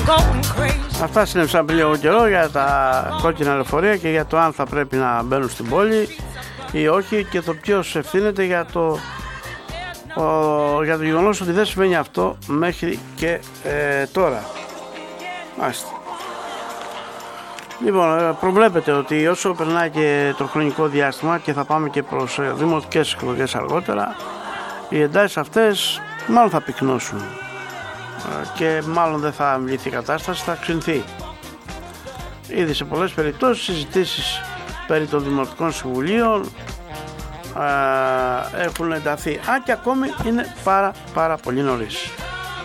Αυτά συνέβησαν πριν λίγο καιρό για τα κόκκινα λεωφορεία και για το αν θα πρέπει να μπαίνουν στην πόλη ή όχι, και το ποιος ευθύνεται για το γεγονός ότι δεν συμβαίνει αυτό μέχρι και τώρα. Μάλιστα. Λοιπόν, προβλέπετε ότι όσο περνάει και το χρονικό διάστημα και θα πάμε και προς δημοτικές εκλογές αργότερα, οι εντάσεις αυτές μάλλον θα πυκνώσουν και μάλλον δεν θα λυθεί η κατάσταση, θα ξυνθεί. Ήδη σε πολλές περιπτώσεις συζητήσεις περί των δημοτικών συμβουλίων έχουν ενταθεί, αν και ακόμη είναι πάρα πολύ νωρίς.